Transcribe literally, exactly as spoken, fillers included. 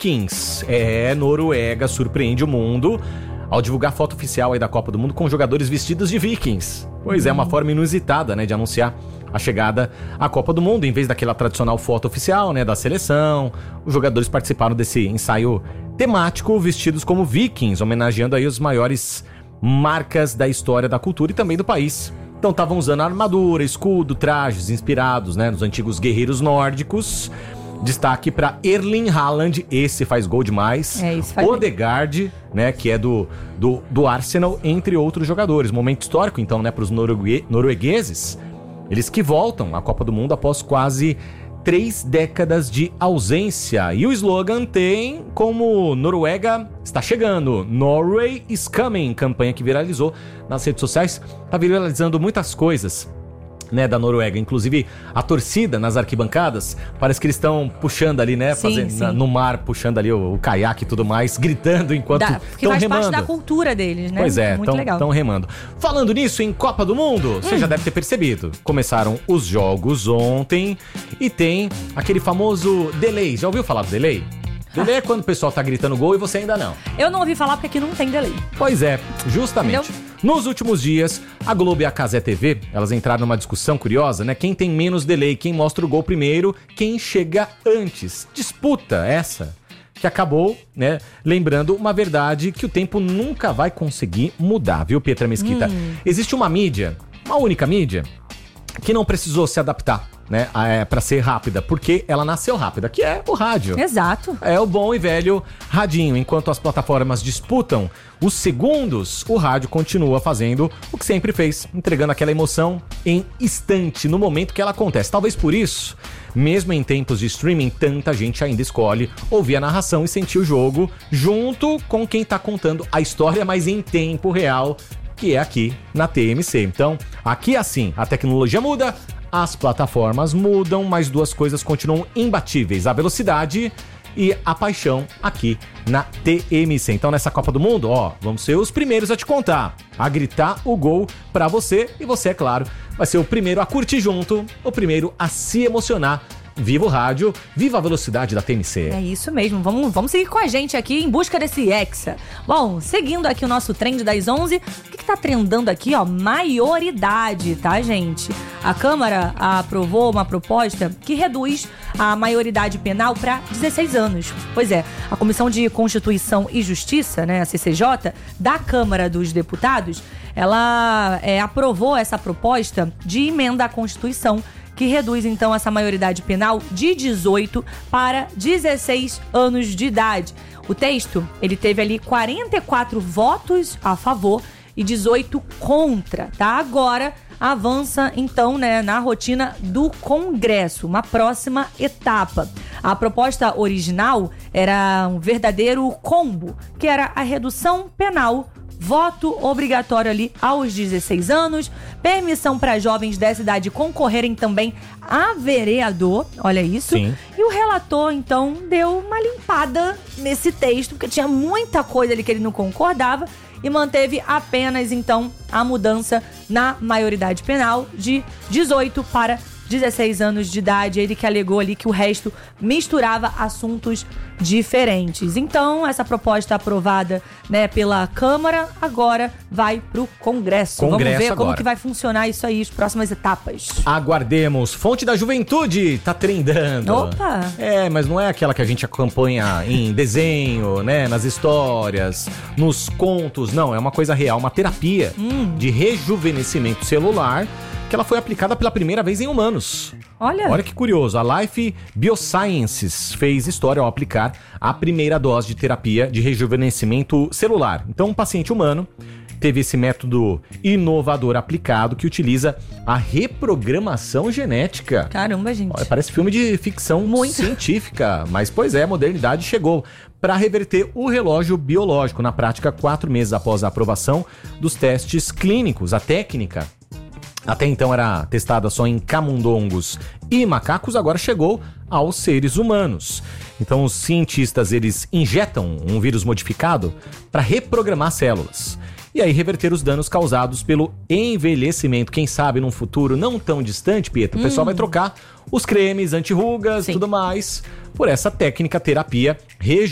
Vikings. É, Noruega surpreende o mundo ao divulgar foto oficial aí da Copa do Mundo com jogadores vestidos de Vikings. Pois é, uma forma inusitada, né, de anunciar a chegada à Copa do Mundo. Em vez daquela tradicional foto oficial, né, da seleção, os jogadores participaram desse ensaio temático vestidos como Vikings, homenageando aí os maiores marcas da história da cultura e também do país. Então estavam usando armadura, escudo, trajes inspirados, né, nos antigos guerreiros nórdicos. Destaque para Erling Haaland, esse faz gol demais. É, isso faz Odegaard, né, que é do, do, do Arsenal, entre outros jogadores. Momento histórico, então, né, para os norugue- noruegueses. Eles que voltam à Copa do Mundo após quase três décadas de ausência. E o slogan tem como Noruega está chegando. Norway is coming. Campanha que viralizou nas redes sociais. Tá viralizando muitas coisas, né, da Noruega, inclusive a torcida nas arquibancadas, parece que eles estão puxando ali, né, Sim, fazendo, sim. Na, no mar, puxando ali o, o caiaque e tudo mais, gritando enquanto Da, estão que faz remando. parte da cultura deles, né? Pois é, Muito legal. estão remando. Falando nisso, em Copa do Mundo, você Hum. já deve ter percebido, começaram os jogos ontem e tem aquele famoso delay. Já ouviu falar do delay? Delay é quando o pessoal tá gritando gol e você ainda não. Eu não ouvi falar porque aqui não tem delay. Pois é, justamente. Entendeu? Nos últimos dias, a Globo e a Cazé T V, elas entraram numa discussão curiosa, né? Quem tem menos delay, quem mostra o gol primeiro, quem chega antes. Disputa essa que acabou, né, lembrando uma verdade que o tempo nunca vai conseguir mudar, viu, Pietra Mesquita? Hum. Existe uma mídia, uma única mídia, que não precisou se adaptar, né, é, para ser rápida, porque ela nasceu rápida, que é o rádio. Exato. É o bom e velho radinho. Enquanto as plataformas disputam os segundos, o rádio continua fazendo o que sempre fez, entregando aquela emoção em instante, no momento que ela acontece. Talvez por isso, mesmo em tempos de streaming, tanta gente ainda escolhe ouvir a narração e sentir o jogo junto com quem tá contando a história, mas em tempo real, que é aqui na T M C. Então, aqui assim, a tecnologia muda, as plataformas mudam, mas duas coisas continuam imbatíveis: a velocidade e a paixão aqui na T M C. Então, nessa Copa do Mundo, ó, vamos ser os primeiros a te contar, a gritar o gol pra você, e você, é claro, vai ser o primeiro a curtir junto, o primeiro a se emocionar. Viva o rádio, viva a velocidade da T M C. É isso mesmo, vamos, vamos seguir com a gente aqui em busca desse Hexa. Bom, seguindo aqui o nosso trend das onze, o que, que tá trendando aqui, ó? Maioridade, tá, gente? A Câmara aprovou uma proposta que reduz a maioridade penal para dezesseis anos. Pois é, a Comissão de Constituição e Justiça, né, a C C J, da Câmara dos Deputados, ela é, aprovou essa proposta de emenda à Constituição, que reduz, então, essa maioridade penal de dezoito para dezesseis anos de idade. O texto, ele teve ali quarenta e quatro votos a favor e dezoito contra, tá? Agora avança, então, né, na rotina do Congresso, uma próxima etapa. A proposta original era um verdadeiro combo, que era a redução penal, voto obrigatório ali aos dezesseis anos, permissão para jovens dessa idade concorrerem também a vereador, olha isso. Sim. E o relator, então, deu uma limpada nesse texto, porque tinha muita coisa ali que ele não concordava, e manteve apenas, então, a mudança na maioridade penal de dezoito para dezesseis anos de idade. Ele que alegou ali que o resto misturava assuntos diferentes. Então, essa proposta aprovada, né, pela Câmara, agora vai pro Congresso. Congresso Vamos ver agora. como que vai funcionar isso aí, as próximas etapas. Aguardemos. Fonte da Juventude tá trendando. Opa! É, mas não é aquela que a gente acompanha em desenho, né, nas histórias, nos contos. Não, é uma coisa real, uma terapia Hum. de rejuvenescimento celular, que ela foi aplicada pela primeira vez em humanos. Olha. Olha que curioso, a Life Biosciences fez história ao aplicar a primeira dose de terapia de rejuvenescimento celular. Então, um paciente humano teve esse método inovador aplicado que utiliza a reprogramação genética. Caramba, gente. Olha, parece filme de ficção Muito. científica, mas pois é, a modernidade chegou para reverter o relógio biológico. Na prática, quatro meses após a aprovação dos testes clínicos, a técnica, até então era testada só em camundongos e macacos, agora chegou aos seres humanos. Então os cientistas, eles injetam um vírus modificado para reprogramar células e aí reverter os danos causados pelo envelhecimento. Quem sabe num futuro não tão distante, Pietro, o pessoal vai trocar os cremes, anti-rugas e tudo mais por essa técnica terapia rejuvenescimento